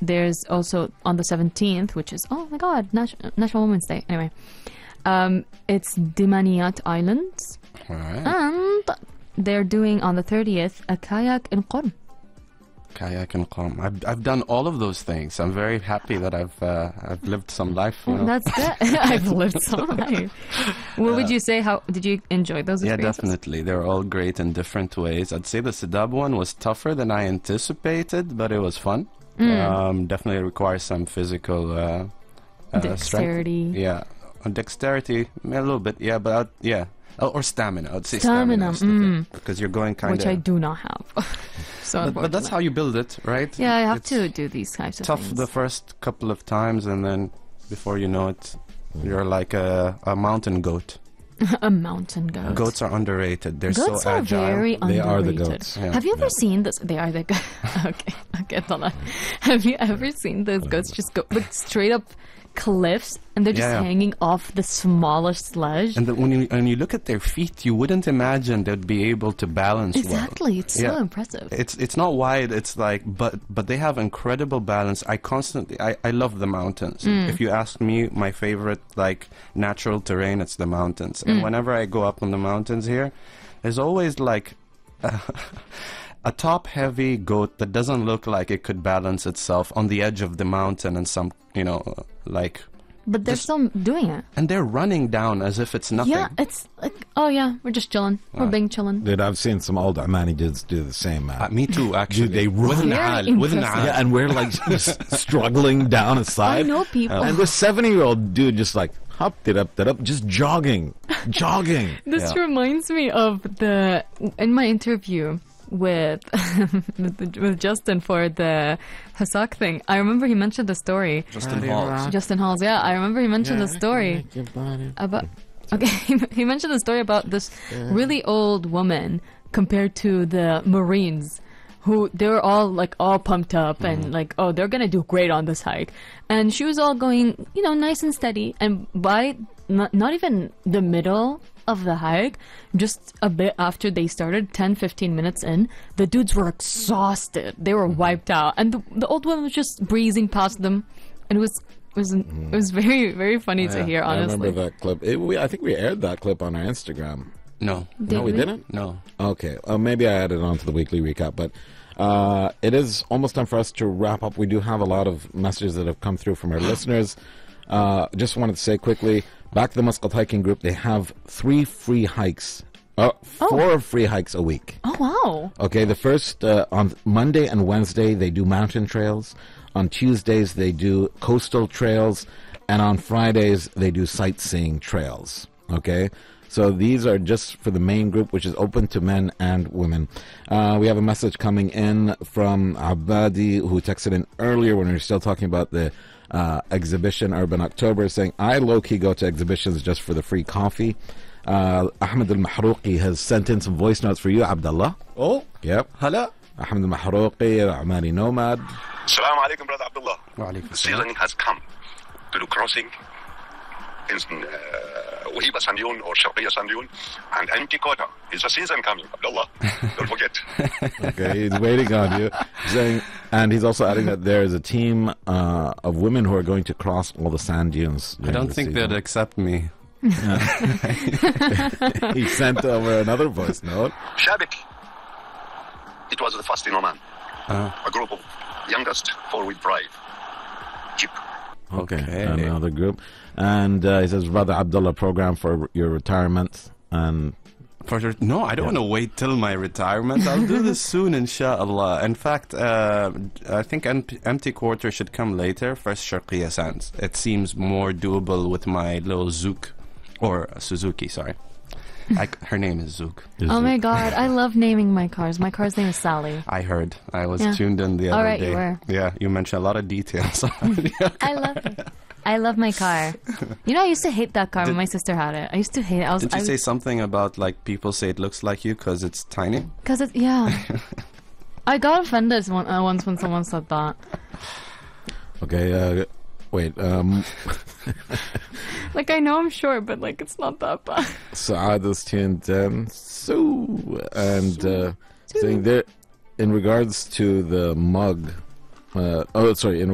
there's also on the 17th, which is, oh my God, National Women's Day. Anyway, it's Dimaniyat Islands. All right. And they're doing on the 30th a kayak in Qom. Kayak and Qom. I've done all of those things. I'm very happy that I've lived some life. You know? That's good. I've lived some life. What would you say? How did you enjoy those Yeah, experiences? definitely. They're all great in different ways. I'd say the Sidab one was tougher than I anticipated, but it was fun. Definitely requires some physical Dexterity. strength. Yeah, dexterity a little bit. Yeah, but or stamina. I'd say stamina is the thing, because you're going kind of, which I do not have. So but that's how you build it, right? Yeah, I have It's to do these kinds of tough things. the first couple of times, and then before you know it, you're like a mountain goat. A mountain goat. Goats are underrated. They're Goats so are agile. very They underrated. are the goats. Yeah. Have you ever seen this? They are the goats. Okay, Tala. Have you ever seen those goats just go like straight up cliffs, and they're just Yeah. hanging off the smallest ledge? And when you look at their feet, you wouldn't imagine they'd be able to balance Exactly, well. it's so impressive. It's not wide. It's like, but they have incredible balance. I love the mountains. If you ask me, my favorite like natural terrain, it's the mountains. And whenever I go up on the mountains here, there's always like a top-heavy goat that doesn't look like it could balance itself on the edge of the mountain, and some, like. But they're still doing it. And they're running down as if it's nothing. Yeah, it's like, oh yeah, we're just chilling. We're being chilling. Dude, I've seen some old Omani dudes do the same, man. Me too, actually. Dude, they run. with Very Naal, with impressive. Naal. Yeah, and we're like struggling down a side. I know people. And this 70-year-old dude just like hopped it up, just jogging. This Yeah. reminds me of in my interview with with Justin for the Hasak thing. I remember he mentioned the story. Justin Halls. Justin Halls, yeah. I remember he mentioned the story about. Okay, he mentioned the story about this really old woman compared to the Marines, who they were all pumped up and like, oh, they're gonna do great on this hike, and she was all going, nice and steady, and by not even the middle of the hike, just a bit after they started, 10-15 minutes in, the dudes were exhausted. They were wiped out, and the old woman was just breezing past them, and it was very, very funny to hear, I honestly. remember that clip. I think we aired that clip on our Instagram. No. No, we didn't? No. Okay. Maybe I added it on to the weekly recap, but it is almost time for us to wrap up. We do have a lot of messages that have come through from our listeners. Just wanted to say quickly, back to the Muscat hiking group, they have 3 free hikes. 4 free hikes a week. Oh, wow. Okay, the first, on Monday and Wednesday, they do mountain trails. On Tuesdays, they do coastal trails. And on Fridays, they do sightseeing trails. Okay? So these are just for the main group, which is open to men and women. We have a message coming in from Abadi, who texted in earlier when we were still talking about the exhibition Urban October, saying, I low-key go to exhibitions just for the free coffee. Ahmed al-Mahrouqi has sent in some voice notes for you, Abdullah. Oh. Yep. Hello. Ahmed al-Mahrouqi, Omani nomad. Assalamu alaikum, brother Abdullah. Wa alaikum The salam. season has come to do crossing in Wahiba Sandiyun or Sharqiya Sandiyun, and Antiquota. It's a season coming, Abdullah. Don't forget. Okay, he's waiting on you. Saying, and he's also adding that there is a team of women who are going to cross all the sand dunes. I don't think they'd accept me. He sent over another voice note. Shabik. It was the first in Oman. A group of youngest four-wheel drive jeep. Okay, another group. And he says, Brother Abdullah, program for your retirement. And No, I don't want to wait till my retirement. I'll do this soon, inshallah. In fact, I think Empty Quarter should come later. First, Sharqiya Sands. It seems more doable with my little Zouk. Or Suzuki, sorry. Her name is Zouk. Oh my God, I love naming my cars. My car's name is Sally. I heard. I was Yeah. tuned in the other Alright, day. you were. Yeah, you mentioned a lot of details. I love it. I love my car. I used to hate that car when my sister had it. I used to hate it. Did you say something about like people say it looks like you because it's tiny? Because it's, yeah. I got offended once when someone said that. okay, wait. Like, I know I'm short, but like, it's not that bad. Saad is tuned in. And saying there, in regards to the mug. In